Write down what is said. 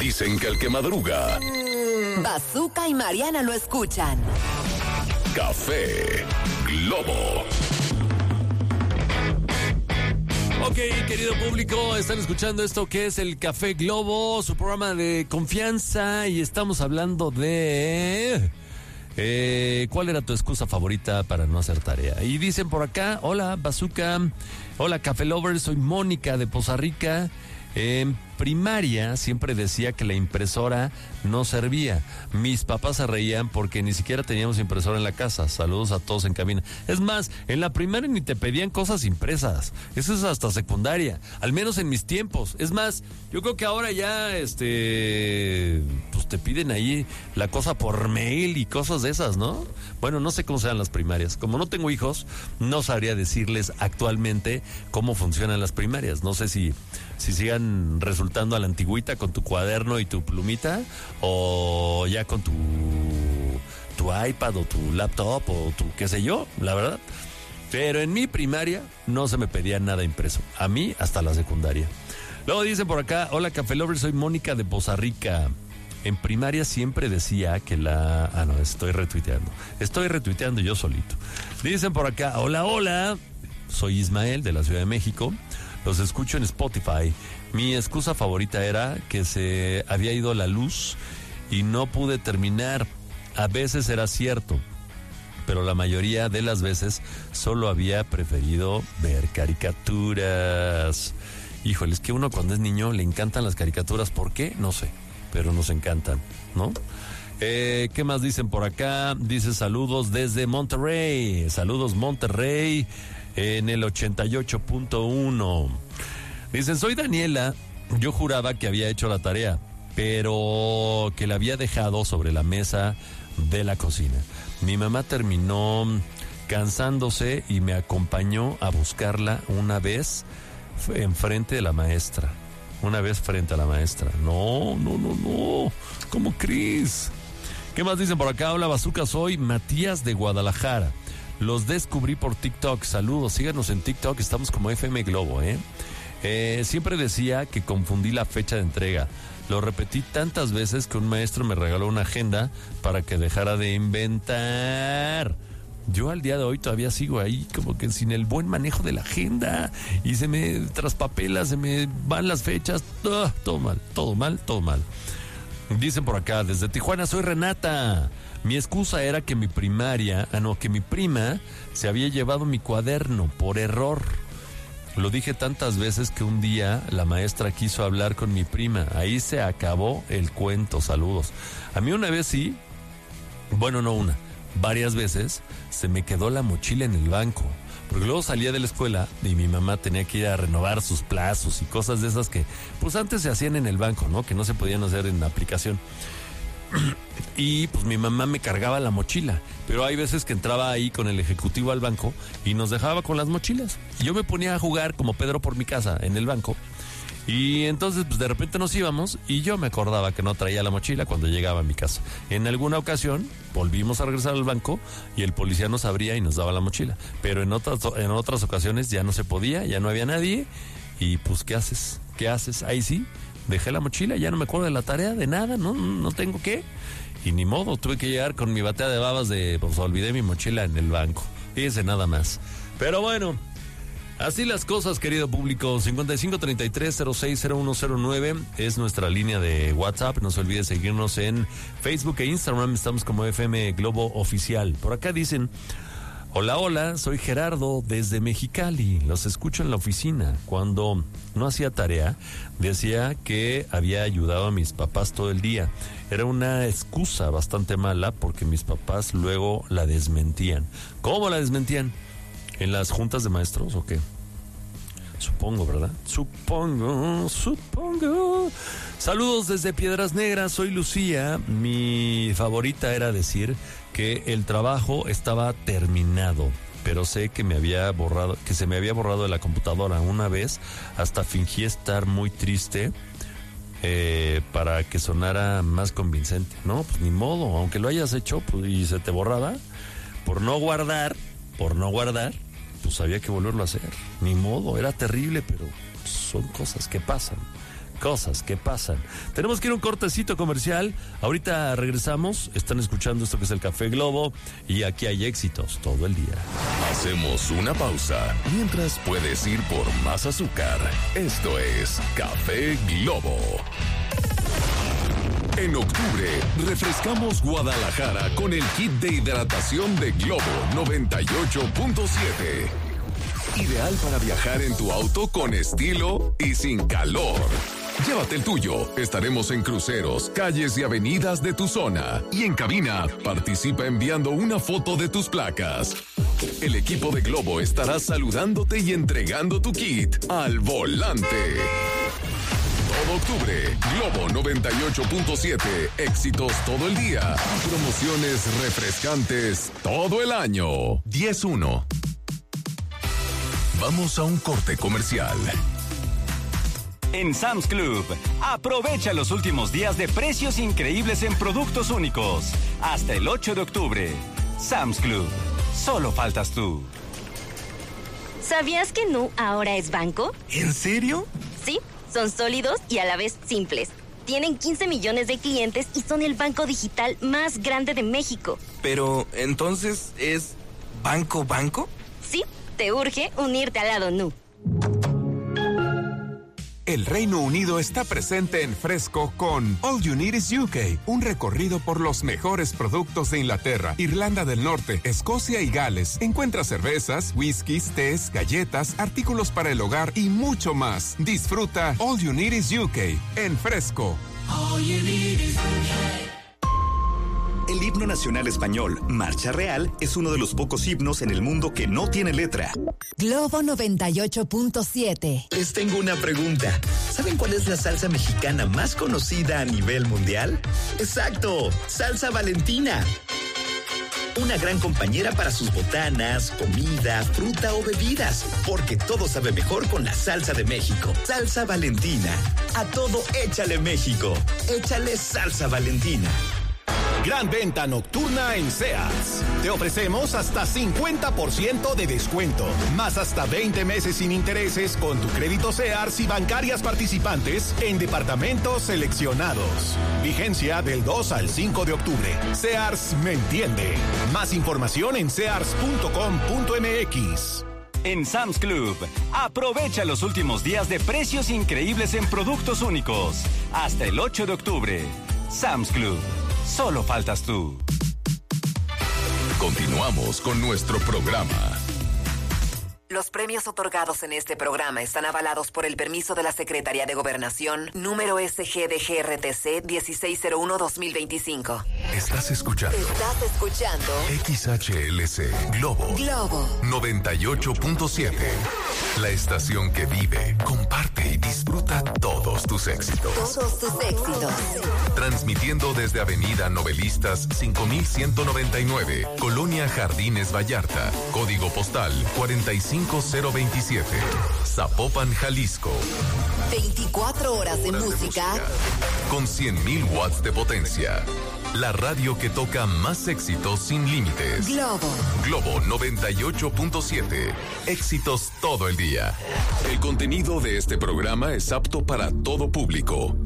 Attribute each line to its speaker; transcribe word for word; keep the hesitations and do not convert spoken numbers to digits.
Speaker 1: Dicen que el que madruga...
Speaker 2: Bazooka y Mariana lo escuchan.
Speaker 1: Café Globo.
Speaker 3: Ok, querido público, están escuchando esto que es el Café Globo, su programa de confianza, y estamos hablando de... Eh, ¿Cuál era tu excusa favorita para no hacer tarea? Y dicen por acá, hola Bazooka, hola Café Lovers, soy Mónica de Poza Rica. En primaria siempre decía que la impresora no servía. Mis papás se reían porque ni siquiera teníamos impresora en la casa. Saludos a todos en cabina. Es más, en la primaria ni te pedían cosas impresas. Eso es hasta secundaria. Al menos en mis tiempos. Es más, yo creo que ahora ya, este, pues te piden ahí la cosa por mail y cosas de esas, ¿no? Bueno, no sé cómo sean las primarias. Como no tengo hijos, no sabría decirles actualmente cómo funcionan las primarias. No sé si, si sigan resultando a la antigüita con tu cuaderno y tu plumita, o ya con tu tu iPad o tu laptop o tu qué sé yo, la verdad. Pero en mi primaria no se me pedía nada impreso. A mí hasta la secundaria. Luego dicen por acá, hola Café Lover, soy Mónica de Poza Rica. En primaria siempre decía que la... Ah, no, estoy retuiteando. Estoy retuiteando yo solito. Dicen por acá, hola, hola. Soy Ismael de la Ciudad de México. Los escucho en Spotify. Mi excusa favorita era que se había ido la luz y no pude terminar. A veces era cierto, pero la mayoría de las veces solo había preferido ver caricaturas. Híjole, es que uno cuando es niño le encantan las caricaturas. ¿Por qué? No sé, pero nos encantan, ¿no? Eh, ¿Qué más dicen por acá? Dice saludos desde Monterrey. Saludos Monterrey en el ochenta y ocho punto uno. Dicen, soy Daniela. Yo juraba que había hecho la tarea, pero que la había dejado sobre la mesa de la cocina. Mi mamá terminó cansándose y me acompañó a buscarla una vez enfrente de la maestra. Una vez frente a la maestra. No, no, no, no. ¿Cómo crees? ¿Qué más dicen por acá? Hola Bazooka, soy Matías de Guadalajara. Los descubrí por TikTok. Saludos, síganos en TikTok, estamos como F M Globo, ¿eh? Eh, siempre decía que confundí la fecha de entrega. Lo repetí tantas veces que un maestro me regaló una agenda para que dejara de inventar. Yo al día de hoy todavía sigo ahí como que sin el buen manejo de la agenda y se me traspapela, se me van las fechas, uh, todo mal, todo mal, todo mal. Dicen por acá, desde Tijuana, soy Renata. Mi excusa era que mi primaria, ah no, que mi prima se había llevado mi cuaderno por error. Lo dije tantas veces que un día la maestra quiso hablar con mi prima. Ahí se acabó el cuento. Saludos. A mí una vez sí, bueno, no una, varias veces se me quedó la mochila en el banco. Porque luego salía de la escuela y mi mamá tenía que ir a renovar sus plazos y cosas de esas que pues antes se hacían en el banco, ¿no? Que no se podían hacer en la aplicación. Y pues mi mamá me cargaba la mochila, pero hay veces que entraba ahí con el ejecutivo al banco y nos dejaba con las mochilas. Y yo me ponía a jugar como Pedro por mi casa en el banco. Y entonces pues de repente nos íbamos y yo me acordaba que no traía la mochila cuando llegaba a mi casa. En alguna ocasión volvimos a regresar al banco y el policía nos abría y nos daba la mochila. Pero en otras, en otras ocasiones ya no se podía, ya no había nadie. Y pues ¿qué haces? ¿Qué haces? Ahí sí, dejé la mochila, ya no me acuerdo de la tarea, de nada, no, no tengo qué. Y ni modo, tuve que llegar con mi batea de babas de, pues olvidé mi mochila en el banco. Fíjense nada más. Pero bueno, así las cosas, querido público. cincuenta y cinco treinta y tres cero seis cero uno cero nueve es nuestra línea de WhatsApp. No se olvide seguirnos en Facebook e Instagram. Estamos como F M Globo Oficial. Por acá dicen, hola, hola, soy Gerardo desde Mexicali. Los escucho en la oficina. Cuando no hacía tarea, decía que había ayudado a mis papás todo el día. Era una excusa bastante mala porque mis papás luego la desmentían. ¿Cómo la desmentían? ¿En las juntas de maestros o qué? Supongo, ¿verdad? Supongo, supongo. Saludos desde Piedras Negras, soy Lucía. Mi favorita era decir que el trabajo estaba terminado, pero sé que me había borrado, que se me había borrado de la computadora una vez. Hasta fingí estar muy triste eh, para que sonara más convincente. No, pues ni modo, aunque lo hayas hecho pues, y se te borraba, por no guardar, por no guardar, pues había que volverlo a hacer. Ni modo, era terrible, pero son cosas que pasan. cosas que pasan. Tenemos que ir a un cortecito comercial. Ahorita regresamos. Están escuchando esto que es el Café Globo y aquí hay éxitos todo el día.
Speaker 1: Hacemos una pausa mientras puedes ir por más azúcar. Esto es Café Globo. En octubre, refrescamos Guadalajara con el kit de hidratación de Globo noventa y ocho punto siete. Ideal para viajar en tu auto con estilo y sin calor. Llévate el tuyo. Estaremos en cruceros, calles y avenidas de tu zona. Y en cabina, participa enviando una foto de tus placas. El equipo de Globo estará saludándote y entregando tu kit al volante. Todo octubre, Globo noventa y ocho punto siete, éxitos todo el día, promociones refrescantes todo el año. diez uno. Vamos a un corte comercial.
Speaker 4: En Sam's Club, aprovecha los últimos días de precios increíbles en productos únicos. Hasta el ocho de octubre. Sam's Club, solo faltas tú.
Speaker 5: ¿Sabías que Nu ahora es banco?
Speaker 6: ¿En serio?
Speaker 5: Sí. Son sólidos y a la vez simples. Tienen quince millones de clientes y son el banco digital más grande de México.
Speaker 6: Pero, ¿entonces es banco banco?
Speaker 5: Sí, te urge unirte al lado Nu.
Speaker 7: El Reino Unido está presente en Fresco con All You Need Is U K, un recorrido por los mejores productos de Inglaterra, Irlanda del Norte, Escocia y Gales. Encuentra cervezas, whiskies, tés, galletas, artículos para el hogar y mucho más. Disfruta All You Need Is U K en Fresco. All you need is U K.
Speaker 8: El himno nacional español, Marcha Real, es uno de los pocos himnos en el mundo que no tiene letra.
Speaker 2: Globo noventa y ocho punto siete.
Speaker 9: Les tengo una pregunta. ¿Saben cuál es la salsa mexicana más conocida a nivel mundial? ¡Exacto! ¡Salsa Valentina! Una gran compañera para sus botanas, comida, fruta o bebidas. Porque todo sabe mejor con la salsa de México. Salsa Valentina. A todo échale México. Échale salsa Valentina.
Speaker 10: Gran venta nocturna en Sears. Te ofrecemos hasta cincuenta por ciento de descuento, más hasta veinte meses sin intereses con tu crédito Sears y bancarias participantes en departamentos seleccionados. Vigencia del dos al cinco de octubre. Sears me entiende. Más información en sears punto com punto m x.
Speaker 4: En Sam's Club, aprovecha los últimos días de precios increíbles en productos únicos. Hasta el ocho de octubre. Sam's Club. Solo faltas tú.
Speaker 1: Continuamos con nuestro programa.
Speaker 2: Los premios otorgados en este programa están avalados por el permiso de la Secretaría de Gobernación, número S G D G R T C dieciséis cero uno dos mil veinticinco.
Speaker 1: Estás escuchando.
Speaker 2: Estás escuchando.
Speaker 1: X H L C Globo.
Speaker 2: Globo.
Speaker 1: noventa y ocho punto siete. La estación que vive, comparte y disfruta todos tus éxitos.
Speaker 2: Todos tus éxitos.
Speaker 1: Transmitiendo desde Avenida Novelistas cinco mil ciento noventa y nueve, Colonia Jardines Vallarta, código postal cuarenta y cinco cero veintisiete, Zapopan, Jalisco.
Speaker 2: veinticuatro horas de,
Speaker 1: horas
Speaker 2: música.
Speaker 1: de música. Con cien mil watts de potencia. La radio que toca más éxitos sin límites.
Speaker 2: Globo.
Speaker 1: Globo noventa y ocho punto siete. Éxitos todo el día. El contenido de este programa es apto para todo público.